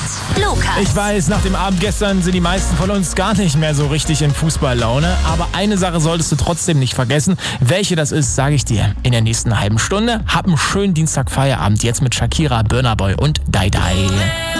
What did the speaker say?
Lukas. Ich weiß, nach dem Abend gestern sind die meisten von uns gar nicht mehr so richtig in Fußballlaune. Aber eine Sache solltest du trotzdem nicht vergessen. Welche das ist, sage ich dir in der nächsten halben Stunde. Hab einen schönen Dienstag Feierabend jetzt mit Shakira, Burna Boy und Dai Dai.